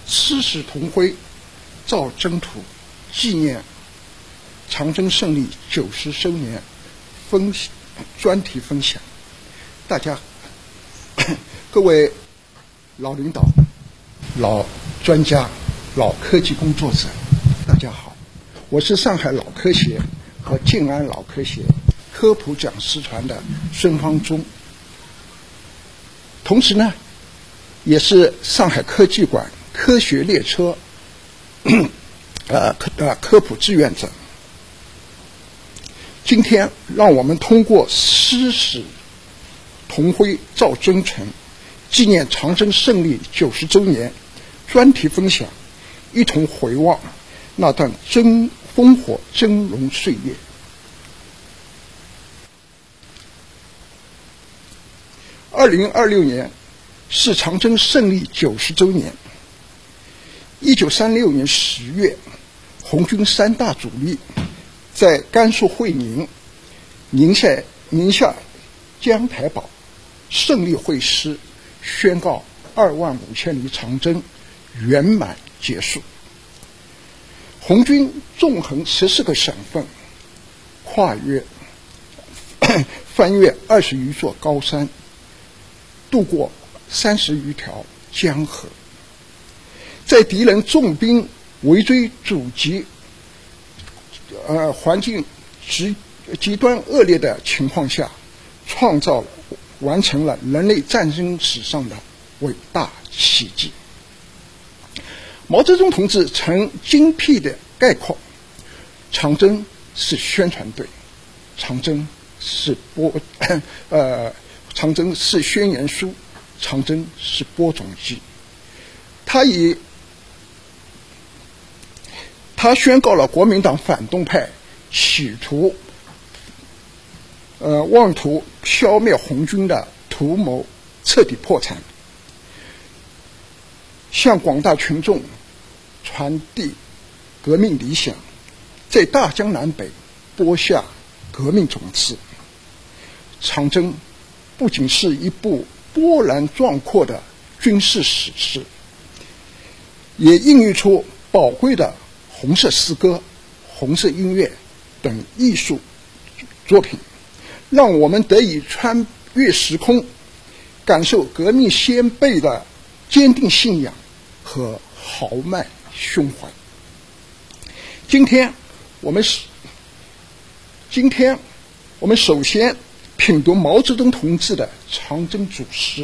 诗史同辉造征途纪念长征胜利90周年专题分享。大家，各位老领导、老专家、老科技工作者，大家好，我是上海老科协和静安老科协科普讲师团的孙方忠，同时呢，也是上海科技馆科学列车科普志愿者。今天让我们通过诗史同辉造征程纪念长征胜利90周年专题分享，一同回望那段烽火峥嵘岁月。2026年是长征胜利90周年。1936年10月，红军3大主力在甘肃会宁、宁夏江台堡胜利会师，宣告25000里长征圆满结束。红军纵横14个省份，翻越20余座高山，渡过30余条江河，在敌人重兵围追阻击、环境极端恶劣的情况下，完成了人类战争史上的伟大奇迹。毛泽东同志曾精辟地概括：长征是宣传队，长征是宣言书，长征是播种机。他宣告了国民党反动派妄图消灭红军的图谋彻底破产，向广大群众传递革命理想，在大江南北播下革命种子。长征不仅是一部波澜壮阔的军事史诗，也孕育出宝贵的红色诗歌、红色音乐等艺术作品，让我们得以穿越时空，感受革命先辈的坚定信仰和豪迈胸怀。今天我们首先品读毛泽东同志的长征组诗。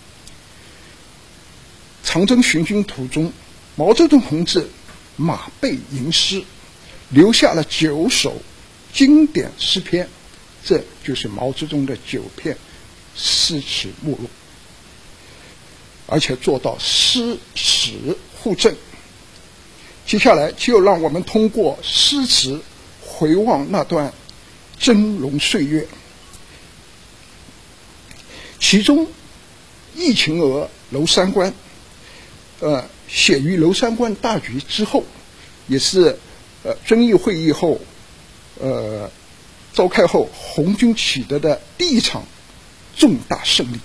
长征行军途中，毛泽东同志马背吟诗，留下了9首经典诗篇，这就是毛泽东的9篇诗词目录，而且做到诗史互证。接下来就让我们通过诗词回望那段峥嵘岁月。其中疫情鹅娄山关写于娄山关大局之后，也是遵义会议后召开后红军取得的第一场重大胜利。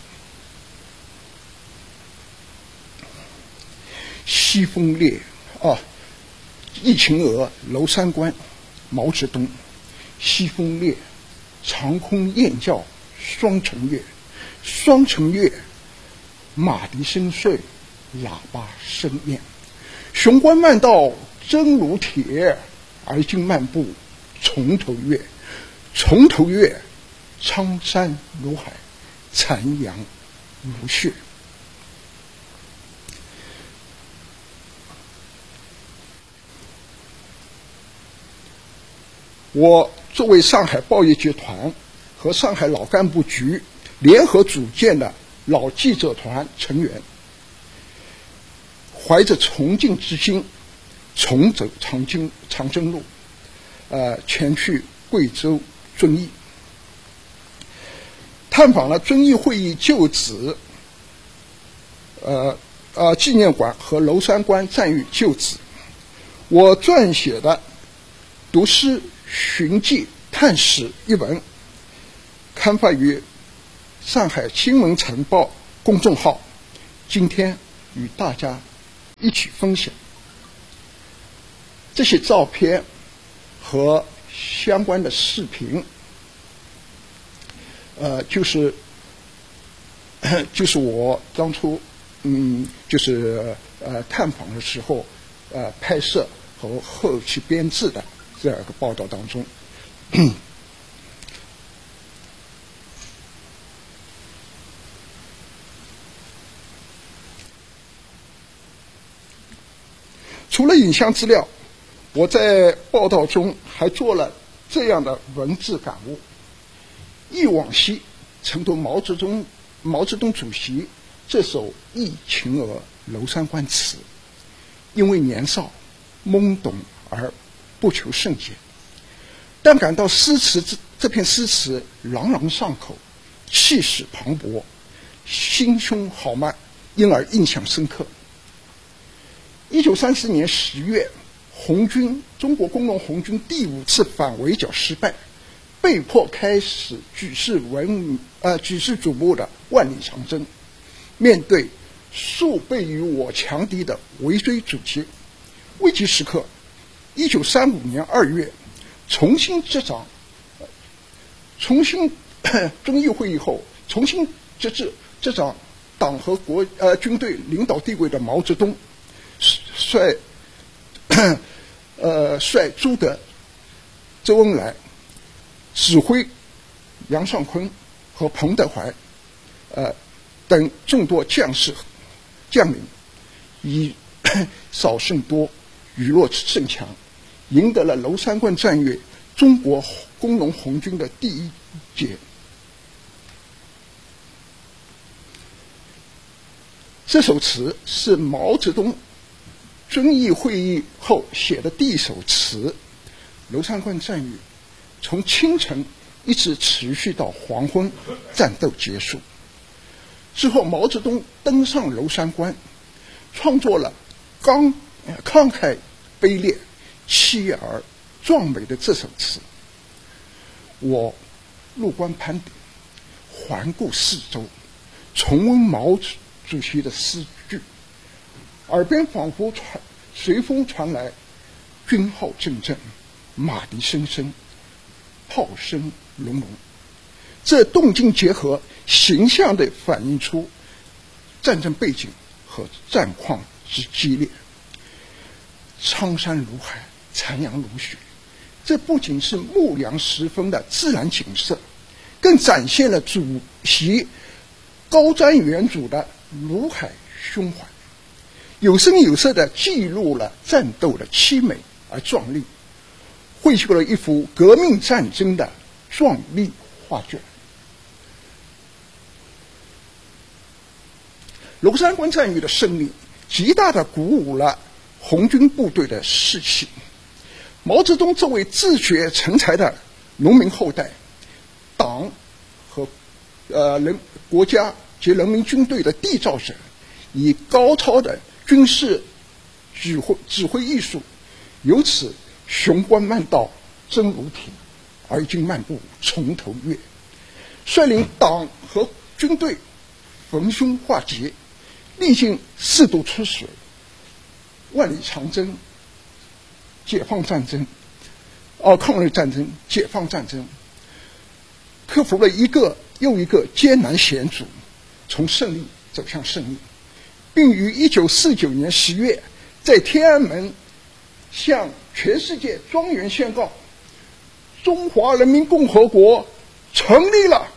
西风烈疫情鹅娄山关，毛泽东。西风烈，长空雁叫双城月，双城月，马蹄声碎，喇叭声咽。雄关漫道真如铁，而今漫步从头越。从头越，苍山如海，残阳如血。我作为上海报业集团和上海老干部局联合组建的老记者团成员，怀着崇敬之心，重走长征路，前去贵州遵义，探访了遵义会议旧址纪念馆和娄山关战役旧址。我撰写的读诗寻迹探史一文，刊发于上海新闻晨报公众号，今天与大家一起分享。这些照片和相关的视频，就是我当初探访的时候拍摄和后期编制的这样一个报道当中。除了影像资料，我在报道中还做了这样的文字感悟：忆往昔，承读毛泽东主席这首《忆秦娥娄山关词》，因为年少懵懂而不求甚解，但感到这篇诗词朗朗上口，气势磅礴，心胸豪迈，因而印象深刻。1930年10月，中国工农红军第5次反围剿失败，被迫开始举世瞩目的万里长征。面对数倍于我强敌的围追阻击，危急时刻，1935年2月，重新遵义会议后，重新执掌党和军队领导地位的毛泽东，率朱德、周恩来指挥杨尚昆和彭德怀等众多将领，以少胜多、以弱胜强，赢得了娄山关战役中国工农红军的第1捷。这首词是毛泽东遵义会议后写的第1首词。娄山关战役从清晨一直持续到黄昏，战斗结束之后，毛泽东登上娄山关，创作了慷慨悲烈、凄艳而壮美的这首词。我入关攀顶，环顾四周，重温毛主席的诗句，耳边仿佛随风传来军号阵阵，马蹄声声，炮声隆隆。这动静结合，形象地反映出战争背景和战况之激烈。苍山如海，残阳如血，这不仅是暮凉时分的自然景色，更展现了主席高瞻远瞩的如海胸怀，有声有色地记录了战斗的凄美而壮丽，绘就了一幅革命战争的壮丽画卷。娄山关战役的胜利，极大地鼓舞了红军部队的士气。毛泽东作为自学成才的农民后代，党和国家及人民军队的缔造者，以高超的军事指挥艺术，由此雄关漫道真如铁，而今漫步从头越，率领党和军队逢凶化吉，历经4度出水、万里长征、解放战争、抗日战争、解放战争，克服了一个又一个艰难险阻，从胜利走向胜利，并于1949年10月在天安门向全世界庄严宣告：中华人民共和国成立了。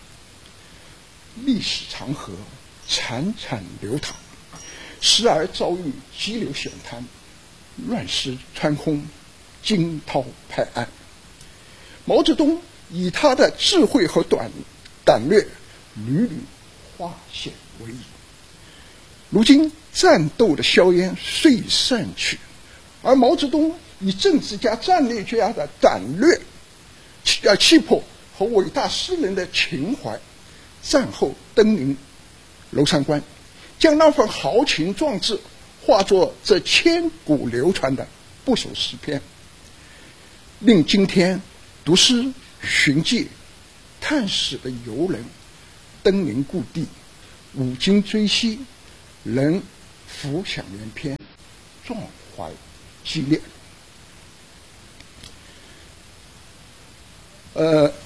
历史长河潺潺流淌，时而遭遇激流险滩，乱石穿空，惊涛拍岸。毛泽东以他的智慧和胆略，屡屡化险为夷。如今战斗的硝烟虽已散去，而毛泽东以政治家、战略家的胆略、气魄和伟大诗人的情怀，战后登临娄山关，将那份豪情壮志化作这千古流传的不朽诗篇，令今天读诗寻迹探史的游人登临故地，五经追昔，仍浮想联翩，壮怀激烈。